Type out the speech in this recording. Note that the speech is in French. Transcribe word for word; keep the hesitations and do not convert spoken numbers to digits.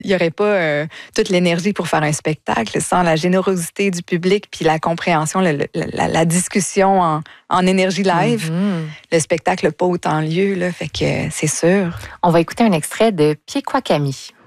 il n'y aurait pas euh, toute l'énergie pour faire un spectacle sans la générosité du public puis la compréhension, la, la, la discussion en, en énergie live. Mm-hmm. Le spectacle n'a pas autant lieu, là, fait que c'est sûr. On va écouter un extrait de Pied Kwakami.